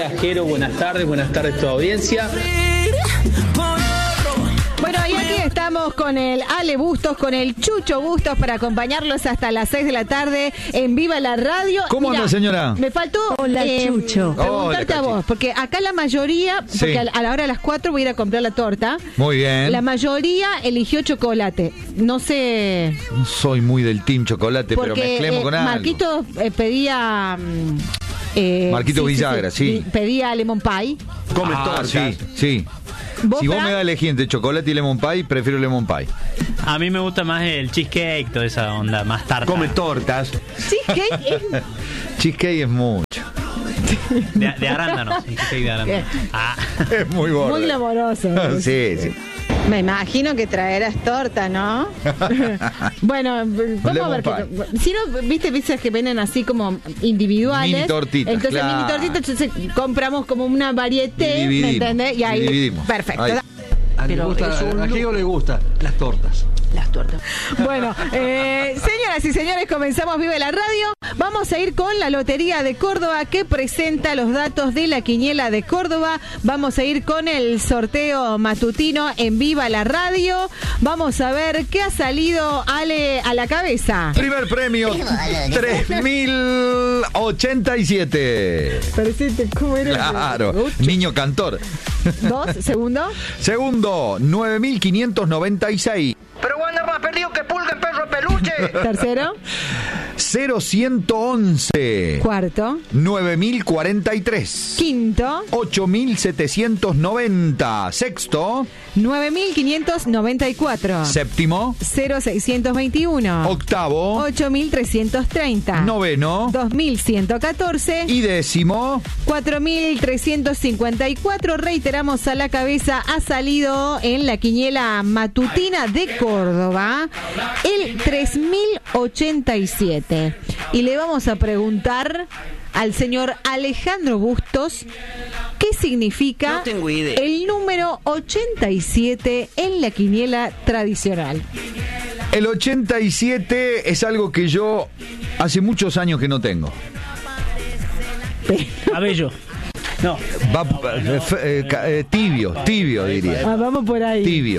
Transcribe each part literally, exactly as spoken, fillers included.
días, Jero, buenas tardes, buenas tardes a toda audiencia. Bueno, y aquí estamos con el Ale Bustos, con el Chucho Bustos para acompañarlos hasta las seis de la tarde en Viva la Radio. ¿Cómo anda, señora? Me faltó Hola, eh, Chucho. preguntarte Hola, a vos, porque acá la mayoría, Sí. porque a la hora de las cuatro voy a ir a comprar la torta. Muy bien. La mayoría eligió chocolate. No sé. No soy muy del team chocolate, pero Porque mezclemos eh, con algo. Marquito eh, pedía. mm, eh, Marquito Villagra, sí. Pedía lemon pie. Come Ah, tortas. sí, sí. ¿Vos, Si vos Fran? me das a elegir entre chocolate y lemon pie, prefiero lemon pie. A mí me gusta más el cheesecake, toda esa onda, más tarta. Come tortas. Cheesecake es Cheesecake es mucho. De, de arándano, sí, cheesecake de arándano. Ah. Es muy gordo. muy glamoroso. Sí, sí. Me imagino que traerás torta, ¿no? Bueno, vamos a ver que, si no, viste, viste que vienen así como individuales. Mini tortitas, Entonces, claro. mini tortitas, entonces compramos como una varieté, Y ¿me dividimos, entendés? Y ahí, y dividimos. perfecto. Ahí. A, Pero le gusta, es un a Gio le gusta las tortas. Las tortas. Bueno, eh, señoras y señores, comenzamos Vive la Radio. Vamos a ir con la Lotería de Córdoba, que presenta los datos de la Quiniela de Córdoba. Vamos a ir con el sorteo matutino en Viva la Radio. Vamos a ver qué ha salido, Ale, a la cabeza. Primer premio, tres mil ochenta y siete. Pareciste, ¿cómo era? Claro, Ocho. niño cantor. Dos, segundo. Segundo, nueve mil quinientos noventa y seis. Pero voy a andar más perdido que pulga en perro de peluche. Tercero. cero ciento once. Cuarto. nueve mil cuarenta y tres. Quinto. ocho mil setecientos noventa. Sexto. nueve mil quinientos noventa y cuatro. Séptimo. cero seiscientos veintiuno. Octavo. ocho mil trescientos treinta. Noveno. dos mil ciento catorce. Y décimo. cuatro mil trescientos cincuenta y cuatro. Reiteramos, a la cabeza ha salido en la quiniela matutina de Córdoba el tres mil ochenta y siete. Y le vamos a preguntar al señor Alejandro Bustos qué significa No tengo idea. el número ochenta y siete en la quiniela tradicional. El ochenta y siete es algo que yo hace muchos años que no tengo. Cabello. No. Va, eh, eh, ca- eh, tibio, tibio diría. Ah, vamos por ahí. Tibio.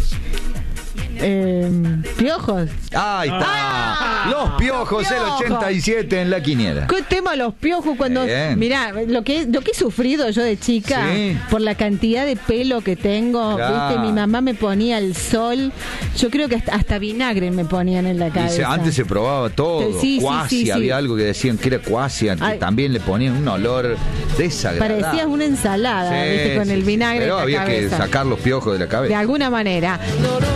Eh, piojos. Ahí está. Ah, Los piojos, los el piojos. ochenta y siete en la quiniela. ¿Qué tema los piojos cuando... Bien. Mirá, lo que, lo que he sufrido yo de chica, Sí. por la cantidad de pelo que tengo, Claro. viste, mi mamá me ponía el sol, yo creo que hasta, hasta vinagre me ponían en la Y cabeza. se- antes se probaba todo. Sí, sí, cuasia, sí, sí. había algo que decían que era cuasia, que Ay. también le ponían un olor desagradable. Parecías una ensalada, Sí, viste, con sí, el sí. vinagre Pero en la había cabeza. que sacar los piojos de la De cabeza. alguna manera.